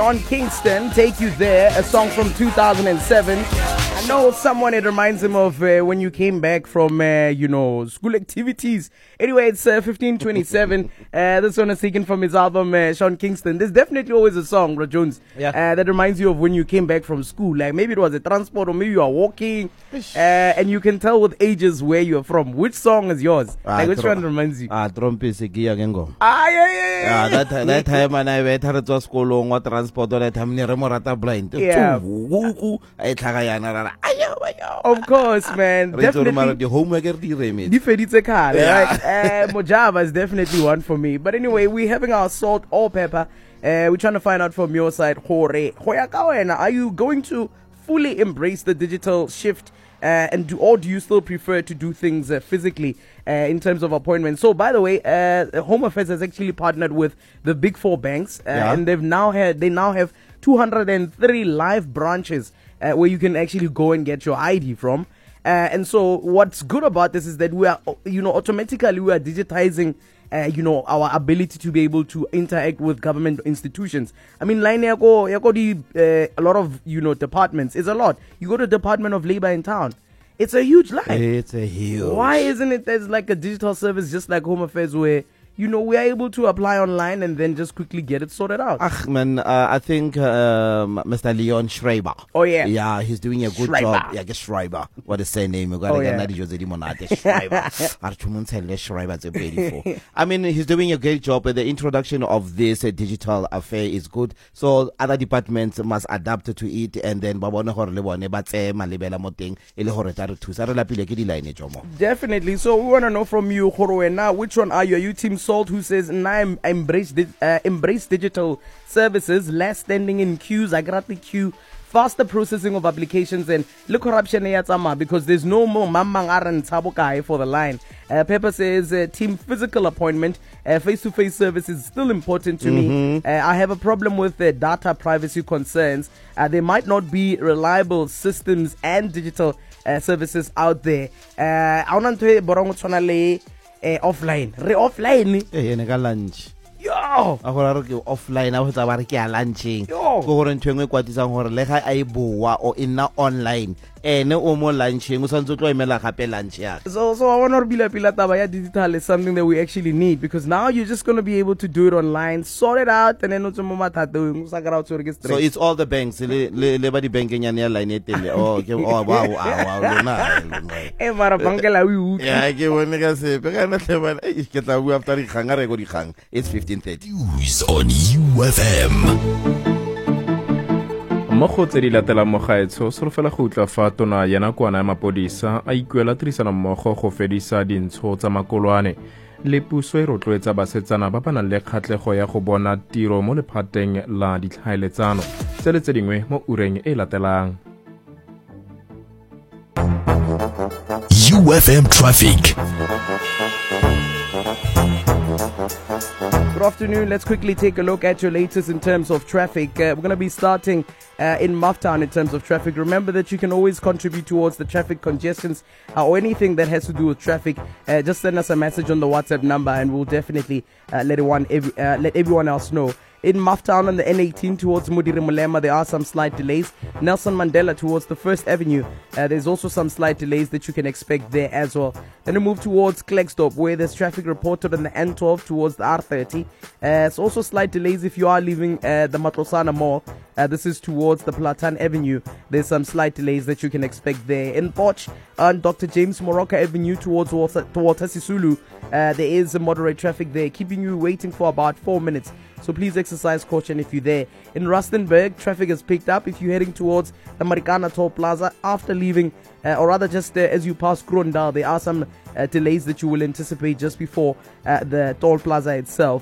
Sean Kingston, Take You There, a song from 2007. I know someone it reminds him of when you came back from, school activities. Anyway, it's 1527. This one is taken from his album, Sean Kingston. There's definitely always a song, Bro Jones, that reminds you of when you came back from school. Like maybe it was a transport or maybe you are walking, and you can tell with ages where you're from. Which song is yours? Like which one reminds you? That time when I went to school on what transport that time near Morata blind. Of course, man. Definitely. The homework right? Mojava is definitely one for me. But anyway, we're having our salt or pepper. We're trying to find out from your side, are you going to fully embrace the digital shift? Or do you still prefer to do things physically in terms of appointments? So, by the way, Home Affairs has actually partnered with the Big Four banks, and they now have 203 live branches where you can actually go and get your ID from. And so, what's good about this is that we are, automatically we are digitizing. Our ability to be able to interact with government institutions. I mean, line a lot of, departments. It's a lot. You go to Department of Labor in town. It's a huge line. It's a huge. Why isn't it there's like a digital service just like Home Affairs where, we are able to apply online and then just quickly get it sorted out? I think Mr. Leon Schreiber. Oh, yeah. Yeah, he's doing a good job. Yeah, Schreiber. What is his name? I mean, he's doing a great job. The introduction of this digital affair is good. So other departments must adapt to it, and then definitely. So we want to know from you, Horowena, which one are you? Are you Team Salt, who says, embrace digital services, less standing in queues, queue, faster processing of applications, and look corruption because there's no more mamang aran tabokai for the line. Pepper says, team physical appointment, face-to-face service is still important to me. I have a problem with data privacy concerns. There might not be reliable systems and digital services out there. Offline. Lunch. Yo! Offline, I was lunching. Or in online. So I want to digital is something that we actually need, because now you're just going to be able to do it online, sort it out, and then so it's all the banks. It's 15:30. News on UFM. Mmogo tse di latelang mo gaetsho solofela go utla fa tona ya nakwana ya mapodisa a ikuela tirisano mmogo go fedisa dintsho tsa makolwane le puso e rotloetsa basetsana ba ba nang le kgatlhego ya go bona tiro mo lephateng la ditlhaeletsano tse dingwe mo ureng e latelang. UFM Traffic. Good afternoon. Let's quickly take a look at your latest in terms of traffic. We're going to be starting in Mufftown in terms of traffic. Remember that you can always contribute towards the traffic congestions or anything that has to do with traffic. Just send us a message on the WhatsApp number and we'll definitely let everyone else know. In Mufftown on the N18 towards Mudiri Mulema, there are some slight delays. Nelson Mandela towards the First Avenue, there's also some slight delays that you can expect there as well. Then we move towards Klerksdorp, where there's traffic reported on the N12 towards the R30. It's also slight delays if you are leaving the Matlosana Mall. This is towards the Platan Avenue. There's some slight delays that you can expect there. In Poch on Dr. James Moroka Avenue towards Walter Sisulu, there is a moderate traffic there, keeping you waiting for about 4 minutes. So please exercise caution if you're there. In Rustenburg, traffic has picked up if you're heading towards the Marikana Toll Plaza after leaving, or rather just as you pass Grondal. There are some delays that you will anticipate just before the Toll Plaza itself.